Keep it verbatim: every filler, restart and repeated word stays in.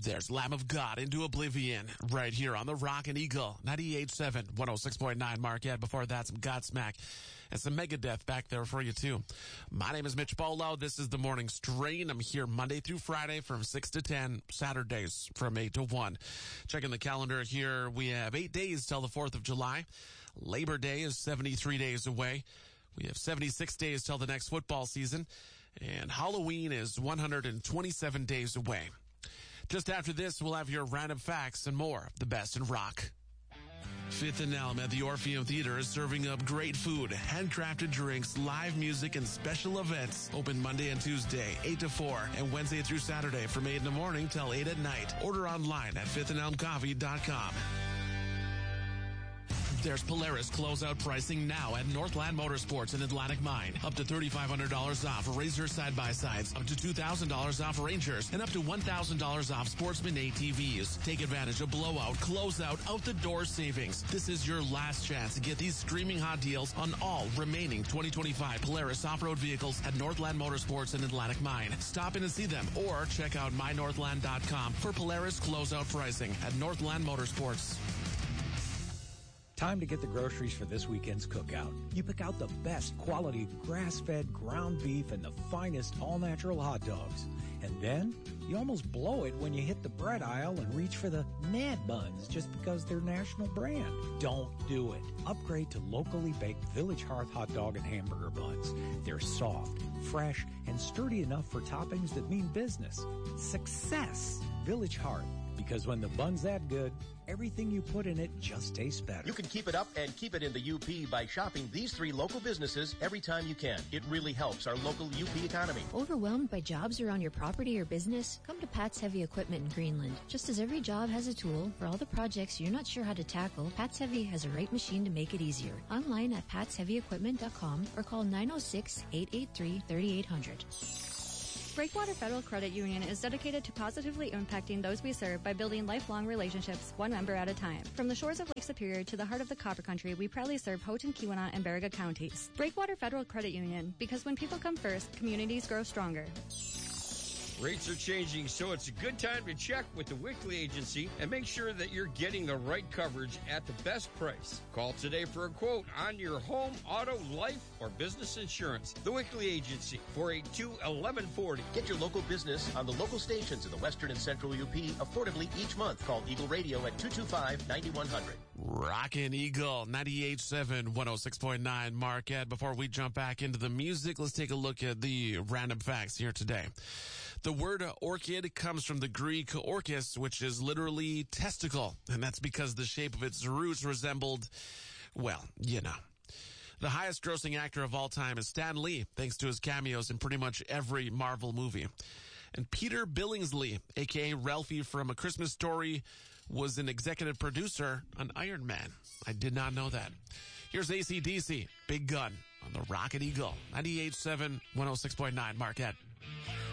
There's Lamb of God into Oblivion right here on the Rockin' Eagle. ninety-eight point seven, one oh six point nine Marquette. Before that, some Godsmack and some Megadeth back there for you too. My name is Mitch Bolo. This is the Morning Strain. I'm here Monday through Friday from six to ten, Saturdays from eight to one. Checking the calendar here, we have eight days till the fourth of July. Labor Day is seventy-three days away. We have seventy-six days till the next football season. And Halloween is one hundred twenty-seven days away. Just after this, we'll have your random facts and more of the best in rock. Fifth and Elm at the Orpheum Theater is serving up great food, handcrafted drinks, live music, and special events. Open Monday and Tuesday, eight to four, and Wednesday through Saturday from eight in the morning till eight at night. Order online at fifth and elm coffee dot com. There's Polaris closeout pricing now at Northland Motorsports in Atlantic Mine. Up to three thousand five hundred dollars off Razor side-by-sides, up to two thousand dollars off Rangers, and up to one thousand dollars off Sportsman A T Vs. Take advantage of blowout, closeout, out-the-door savings. This is your last chance to get these screaming hot deals on all remaining twenty twenty-five Polaris off-road vehicles at Northland Motorsports in Atlantic Mine. Stop in and see them or check out my northland dot com for Polaris closeout pricing at Northland Motorsports. Time to get the groceries for this weekend's cookout. You pick out the best quality grass-fed ground beef and the finest all-natural hot dogs. And then you almost blow it when you hit the bread aisle and reach for the Mad Buns just because they're national brand. Don't do it. Upgrade to locally baked Village Hearth hot dog and hamburger buns. They're soft, fresh, and sturdy enough for toppings that mean business. Success! Village Hearth. Because when the bun's that good, everything you put in it just tastes better. You can keep it up and keep it in the U P by shopping these three local businesses every time you can. It really helps our local U P economy. Overwhelmed by jobs around your property or business? Come to Pat's Heavy Equipment in Greenland. Just as every job has a tool, for all the projects you're not sure how to tackle, Pat's Heavy has a right machine to make it easier. Online at pats heavy equipment dot com or call nine oh six, eight eight three, three eight hundred. Breakwater Federal Credit Union is dedicated to positively impacting those we serve by building lifelong relationships, one member at a time. From the shores of Lake Superior to the heart of the Copper Country, we proudly serve Houghton, Keweenaw, and Baraga counties. Breakwater Federal Credit Union, because when people come first, communities grow stronger. Rates are changing, so it's a good time to check with the Wickley Agency and make sure that you're getting the right coverage at the best price. Call today for a quote on your home, auto, life, or business insurance. The Wickley Agency, four eight two, one one four zero. Get your local business on the local stations in the western and central U P affordably each month. Call Eagle Radio at two two five, nine one zero zero. Rockin' Eagle, ninety-eight point seven, one oh six point nine Marquette. Before we jump back into the music, let's take a look at the random facts here today. The word orchid comes from the Greek orchis, which is literally testicle, and that's because the shape of its roots resembled, well, you know. The highest grossing actor of all time is Stan Lee, thanks to his cameos in pretty much every Marvel movie. And Peter Billingsley, a k a. Ralphie from A Christmas Story, was an executive producer on Iron Man. I did not know that. Here's A C D C, Big Gun, on the Rockin' Eagle, ninety-eight point seven, one oh six point nine Marquette.